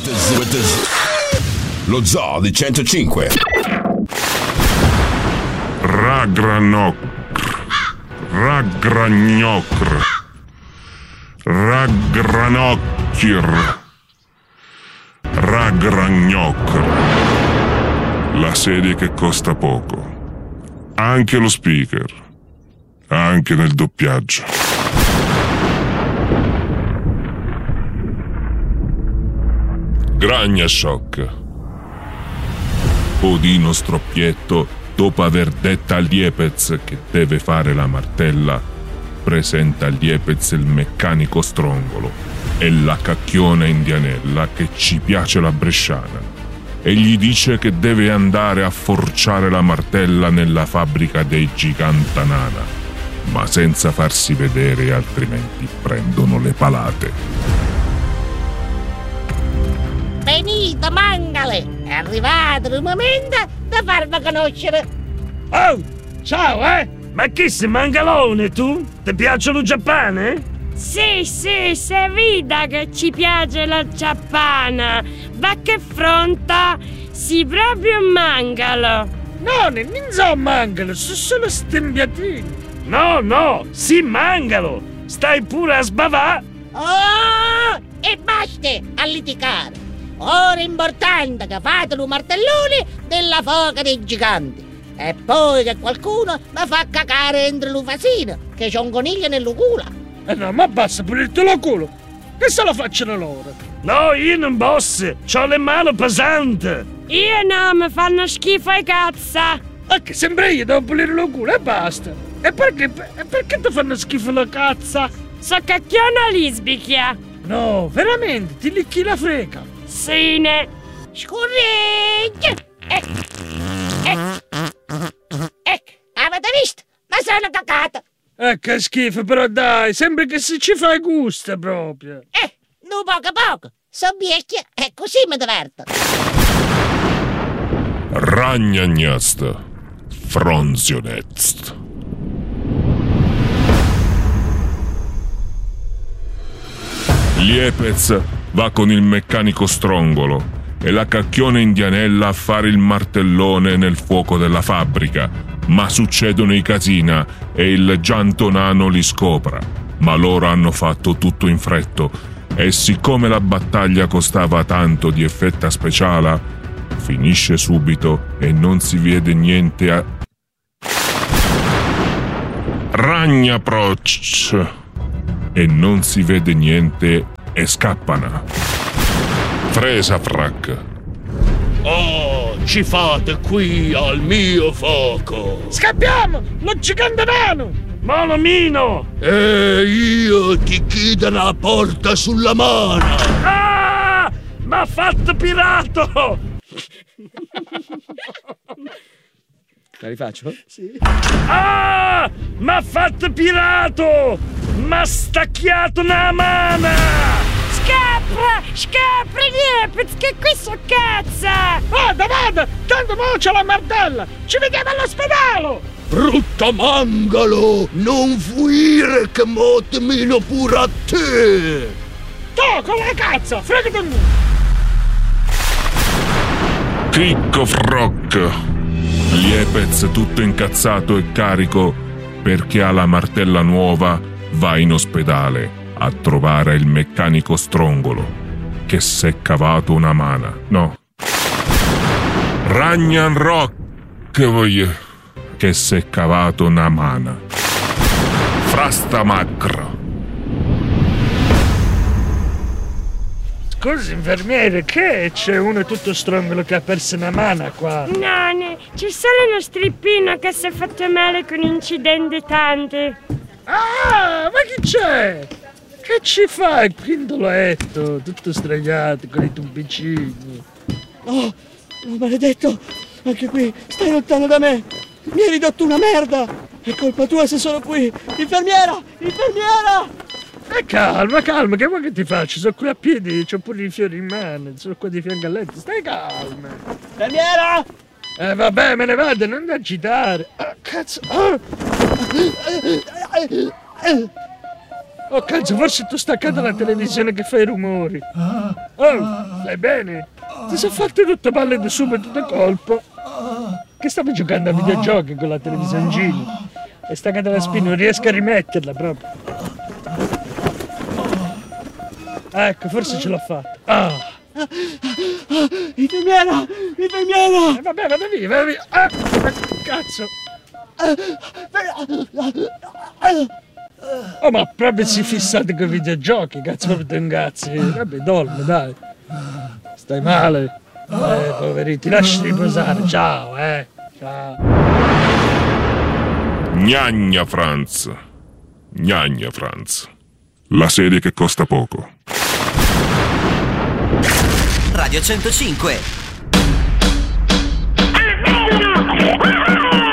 Lo Zoo di 105. Ragnarok. La serie che costa poco. Anche lo speaker. Anche nel doppiaggio. Gragnashock. Odino Stroppietto, dopo aver detto a Liepez che deve fare la martella, presenta a Liepez il meccanico strongolo e la cacchiona indianella che ci piace la bresciana e gli dice che deve andare a forciare la martella nella fabbrica dei Gigantanana, ma senza farsi vedere, altrimenti prendono le palate. Venite, mangale! È arrivato il momento da farvi conoscere! Oh, ciao, Ma chi sei, mangalone, tu? Ti piace lo Giappone? Sì, se vita che ci piace la Giappana! Va che fronta! Si proprio mangalo! No, non so mangalo, sono solo stembiatini! No, si mangalo! Stai pure a sbavà! Oh! E basta a litigare! Ora è importante che fate lo martellone della foca dei giganti e poi che qualcuno mi fa cacare entro lo fasino che c'è un coniglio nel culo. No, ma basta pulirti lo culo, che se lo facciano loro. No, io non posso, c'ho le mani pesanti. Io no, mi fanno schifo i cazza. E che sempre io devo pulire lo culo e basta. E perché ti fanno schifo la cazza? So cacchiona lisbicchia. No, veramente, ti licchi la freca. Sine. Scorreggia! Avete visto? Ma sono cacata! Che schifo, però dai, sembra che se ci fai gusto proprio. No, poco. Sono vecchia e così mi diverto. Ragnagnast. Fronzionetst. Liepez va con il meccanico strongolo e la cacchiona indianella a fare il martellone nel fuoco della fabbrica, ma succedono i casina e il giantonano li scopra, ma loro hanno fatto tutto in fretto e siccome la battaglia costava tanto di effetta speciale, finisce subito e non si vede niente a... Ragnaproch! E non si vede niente e scappano. Fresafrac. Oh, ci fate qui al mio fuoco. Scappiamo! Lo gigante nano! Molomino! E io ti chiudo la porta sulla mano. Ah! M'ha fatto pirato! La rifaccio? Sì. Ah! M'ha fatto pirato! M'ha stacchiato una mano! Scappa, Liepez, che questo cazzo! Vada, tanto mo c'è la martella! Ci vediamo all'ospedale! Brutta mangalo! Non fuire che mo ti mino pure a te! Tu, con la cazzo, fregati me! Cricco Froc. Liepez, tutto incazzato e carico perché ha la martella nuova, va in ospedale a trovare il meccanico strongolo che s'è cavato una mana. No. Ragnarok voglio che s'è cavato una mana. Frastamacro. Scusi, infermiere, che c'è uno tutto strongolo che ha perso una mano qua? No, c'è solo uno strippino che si è fatto male con incidenti tanti. Ah, ma chi c'è? Che ci fa il quinto letto, tutto straiato con i tubicini? Oh, maledetto, anche qui, stai lontano da me. Mi hai ridotto una merda. È colpa tua se sono qui. Infermiera! Calma, che vuoi che ti faccio? Sono qui a piedi, c'ho pure i fiori in mano, sono qua di fianco al letto, stai calma. Infermiera! Vabbè, me ne vado, non da agitare. Cazzo. Oh, cazzo, forse tu staccata la televisione che fai rumori. Oh, stai bene? Ti sei fatto tutto palle di subito da colpo. Che stavi giocando a videogiochi con la televisioncina? È staccata la spina, non riesco a rimetterla proprio. Ecco, forse ce l'ho fatta. Infermiera! Infermiera! Vabbè, vada via. Ah, cazzo. Oh, ma proprio si fissate con i videogiochi, cazzo, proprio te ingazzi. Vabbè, dormi, dai. Stai male? Poveriti, lasci riposare. Ciao, ciao. Gnagna Franz. La serie che costa poco. Radio 105.